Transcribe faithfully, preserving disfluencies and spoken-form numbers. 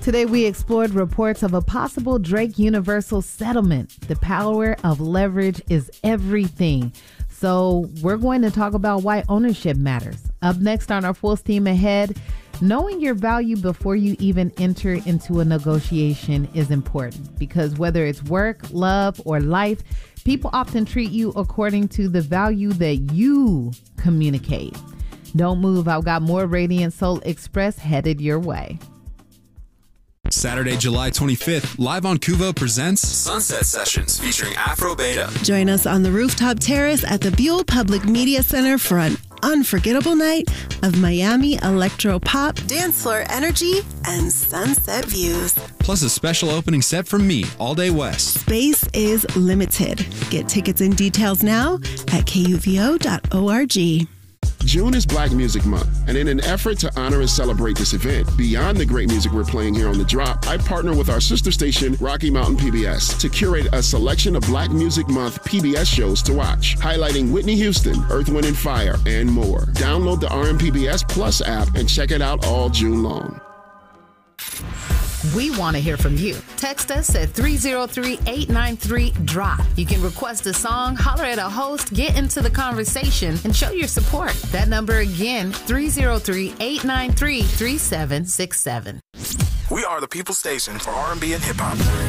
Today we explored reports of a possible Drake Universal settlement. The power of leverage is everything. So we're going to talk about why ownership matters. Up next on our Full Steam Ahead, knowing your value before you even enter into a negotiation is important, because whether it's work, love, or life, people often treat you according to the value that you communicate. Don't move. I've got more Radiant Soul Express headed your way. Saturday, July twenty-fifth, Live on Kuvo presents Sunset Sessions featuring Afro Beta. Join us on the rooftop terrace at the Buell Public Media Center for an unforgettable night of Miami electro pop, dance floor energy, and sunset views. Plus a special opening set from me, All Day West. Space is limited. Get tickets and details now at K U V O dot org. June is Black Music Month, and in an effort to honor and celebrate this event, beyond the great music we're playing here on The Drop, I partner with our sister station, Rocky Mountain P B S, to curate a selection of Black Music Month P B S shows to watch, highlighting Whitney Houston, Earth, Wind and Fire, and more. Download the R M P B S Plus app and check it out all June long. We want to hear from you. Text us at three oh three, eight nine three, D R O P. You can request a song, holler at a host, get into the conversation, and show your support. That number again, three oh three, eight nine three, three seven six seven. We are the People Station for R and B and hip hop.